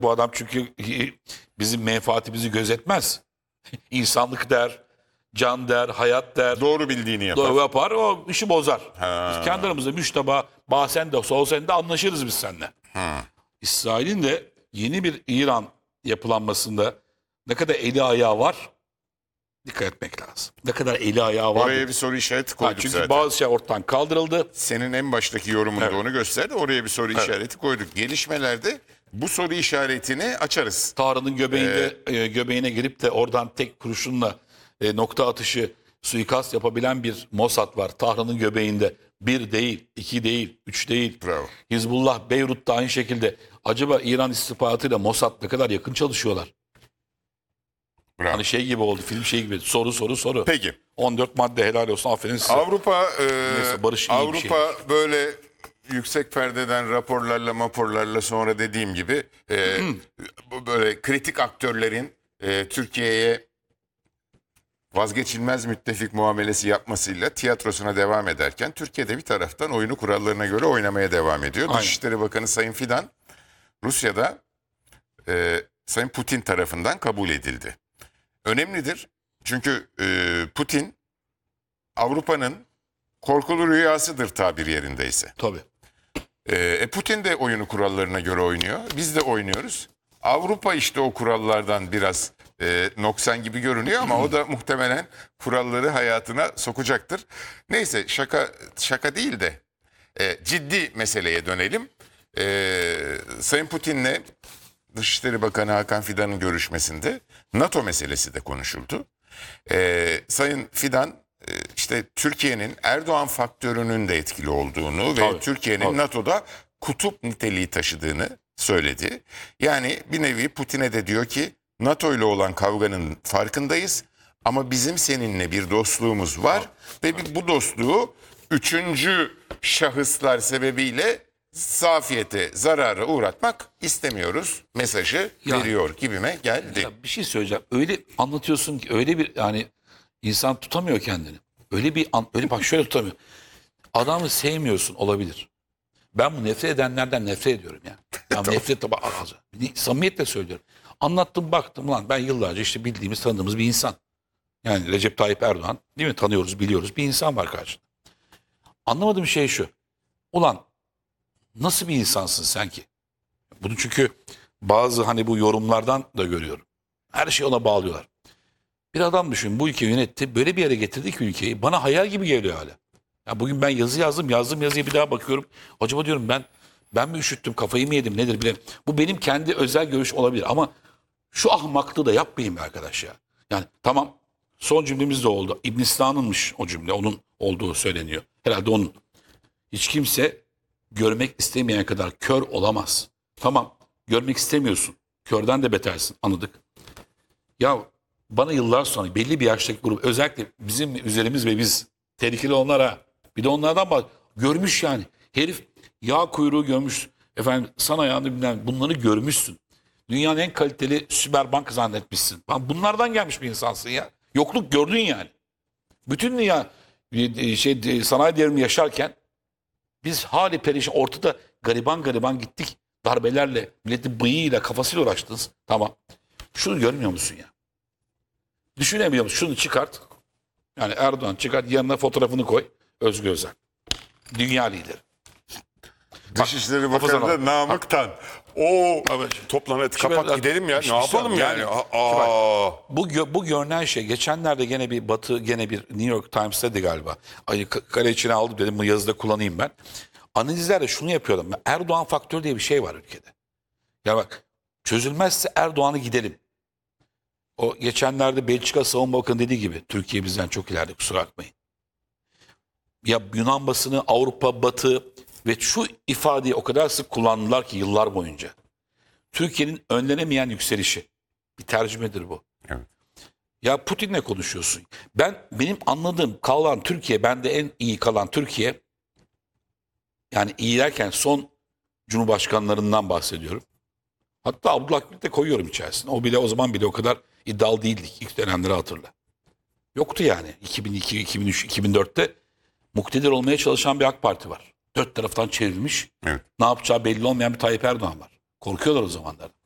Bu adam çünkü bizim menfaatimizi gözetmez. İnsanlık der, can der, hayat der. Doğru bildiğini yapar. Doğru yapar, o işi bozar. Ha. Biz kendi aramızda müşteba, basen de solsen de anlaşırız biz seninle. İsrail'in de yeni bir İran yapılanmasında ne kadar eli ayağı var, dikkat etmek lazım. Ne kadar eli ayağı var. Oraya bir soru işareti koyduk Çünkü zaten. bazı şey ortadan kaldırıldı. Senin en baştaki yorumunda Evet. onu gösterdi. Oraya bir soru işareti koyduk. Gelişmelerde bu soru işaretini açarız. Tahran'ın göbeğine girip de oradan tek kurşunla nokta atışı suikast yapabilen bir Mossad var. Tahran'ın göbeğinde. 1 değil, 2 değil, 3 değil. Bravo. Hizbullah Beyrut'ta aynı şekilde. Acaba İran istihbaratıyla Mossad ne kadar yakın çalışıyorlar? Bravo. Hani şey gibi oldu, film şey gibi. Soru. Peki. 14 madde, helal olsun, aferin size. Avrupa Neyse, barış iyi bir şey. böyle yüksek perdeden raporlarla sonra dediğim gibi böyle kritik aktörlerin Türkiye'ye vazgeçilmez müttefik muamelesi yapmasıyla tiyatrosuna devam ederken Türkiye'de bir taraftan oyunu kurallarına göre oynamaya devam ediyor. Aynen. Dışişleri Bakanı Sayın Fidan Rusya'da Sayın Putin tarafından kabul edildi. Önemlidir çünkü Putin Avrupa'nın korkulu rüyasıdır tabir yerindeyse. Tabii. Putin de oyunu kurallarına göre oynuyor. Biz de oynuyoruz. Avrupa işte o kurallardan biraz noksan gibi görünüyor ama o da muhtemelen kuralları hayatına sokacaktır. Neyse şaka değil de ciddi meseleye dönelim. Sayın Putin'le Dışişleri Bakanı Hakan Fidan'ın görüşmesinde NATO meselesi de konuşuldu. Sayın Fidan işte Türkiye'nin Erdoğan faktörünün de etkili olduğunu ve Türkiye'nin NATO'da kutup niteliği taşıdığını söyledi. Yani bir nevi Putin'e de diyor ki NATO ile olan kavganın farkındayız ama bizim seninle bir dostluğumuz var ve bu dostluğu üçüncü şahıslar sebebiyle zafiyete, zarara uğratmak istemiyoruz mesajı veriyor gibime geldi. Ya bir şey söyleyeceğim. Öyle anlatıyorsun ki öyle bir yani insan tutamıyor kendini. Öyle bak şöyle tutamıyor. Adamı sevmiyorsun olabilir. Ben bu nefret edenlerden nefret ediyorum ya. Ya nefret tabi ağzı. Samimiyetle söylüyorum. Anlattım baktım lan ben yıllarca işte bildiğimiz tanıdığımız bir insan. Yani Recep Tayyip Erdoğan değil mi tanıyoruz biliyoruz bir insan var karşında. Anlamadığım şey şu. Ulan nasıl bir insansın sen ki? Bunu çünkü bazı hani bu yorumlardan da görüyorum. Her şeyi ona bağlıyorlar. Bir adam düşün bu ülkeyi yönetti. Böyle bir yere getirdi ki ülkeyi. Bana hayal gibi geliyor hala. Ya bugün ben yazı yazdım. Yazdığım yazıya bir daha bakıyorum. Acaba diyorum ben mi üşüttüm kafayı mı yedim nedir bilemiyorum. Bu benim kendi özel görüş olabilir ama şu ahmaklığı da yapmayayım be arkadaş ya. Yani tamam son cümlemiz de oldu. İbn Sina'nınmış o cümle. Onun olduğu söyleniyor. Herhalde onun. Hiç kimse görmek istemeyen kadar kör olamaz. Tamam görmek istemiyorsun. Körden de betersin anladık. Ya bana yıllar sonra belli bir yaştaki grup özellikle bizim üzerimiz ve biz tehlikeli onlara bir de onlardan görmüş yani. Herif yağ kuyruğu görmüş. Efendim sana ayağını bilmem bunları görmüşsün. Dünyanın en kaliteli süper bank zannetmişsin. Bunlardan gelmiş bir insansın ya. Yokluk gördün yani. Bütün dünya sanayi devrimi yaşarken biz hali perişan ortada gariban gittik. Darbelerle, milletin bıyığıyla, kafasıyla uğraştınız. Tamam. Şunu görmüyor musun ya? Düşünemiyor musun? Şunu çıkart. Yani Erdoğan çıkart yanına fotoğrafını koy. Özgür Özel. Dünya lideri. Dışişleri Bakanı da Namık'tan. Toplan et kapat gidelim ya. Ne yapalım yani? Bu görünen şey geçenlerde gene bir New York Times'taydı galiba. Kare içine aldım dedim bu yazıda kullanayım ben. Analizlerde şunu yapıyordum. Erdoğan faktörü diye bir şey var ülkede. Ya bak çözülmezse Erdoğan'ı gidelim. O geçenlerde Belçika Savunma Bakanı dediği gibi Türkiye bizden çok ileride kusura bakmayın. Ya Yunan basını, Avrupa, Batı ve şu ifadeyi o kadar sık kullandılar ki yıllar boyunca. Türkiye'nin önlenemeyen yükselişi. Bir tercümedir bu. Evet. Ya Putin'le konuşuyorsun. Benim anladığım kalan Türkiye, bende en iyi kalan Türkiye yani iyi derken son cumhurbaşkanlarından bahsediyorum. Hatta Abdullah Gül'ü de koyuyorum içerisine. O zaman bile o kadar iddialı değildik. İlk dönemleri hatırla. Yoktu yani. 2002, 2003, 2004'te muktedir olmaya çalışan bir AK Parti var. Dört taraftan çevrilmiş. Evet. Ne yapacağı belli olmayan bir Tayyip Erdoğan var. Korkuyorlar o zamanlar.